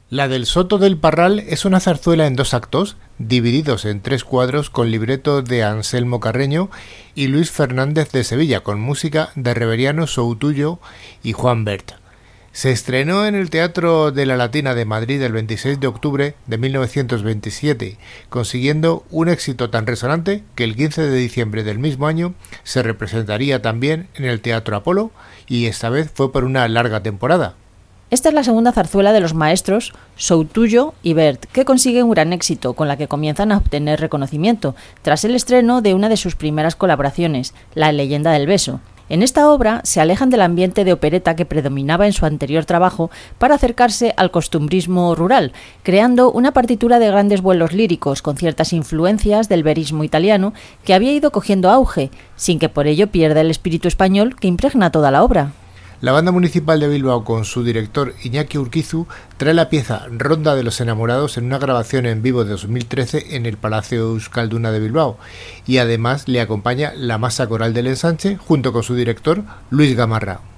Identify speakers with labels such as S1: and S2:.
S1: La del Soto del Parral es una zarzuela en dos actos, divididos en tres cuadros con libreto de Anselmo Carreño y Luis Fernández de Sevilla, con música de Reveriano Soutullo y Juan Bert. Se estrenó en el Teatro de la Latina de Madrid el 26 de octubre de 1927, consiguiendo un éxito tan resonante que el 15 de diciembre del mismo año se representaría también en el Teatro Apolo, y esta vez fue por una larga temporada.
S2: Esta es la segunda zarzuela de los maestros Soutullo y Bert, que consiguen un gran éxito, con la que comienzan a obtener reconocimiento, tras el estreno de una de sus primeras colaboraciones, La leyenda del beso. En esta obra se alejan del ambiente de opereta que predominaba en su anterior trabajo para acercarse al costumbrismo rural, creando una partitura de grandes vuelos líricos con ciertas influencias del verismo italiano que había ido cogiendo auge, sin que por ello pierda el espíritu español que impregna toda la obra.
S1: La Banda Municipal de Bilbao, con su director Iñaki Urquizu, trae la pieza Ronda de los Enamorados en una grabación en vivo de 2013 en el Palacio Euskalduna de Bilbao, y además le acompaña la Masa Coral del Ensanche junto con su director Luis Gamarra.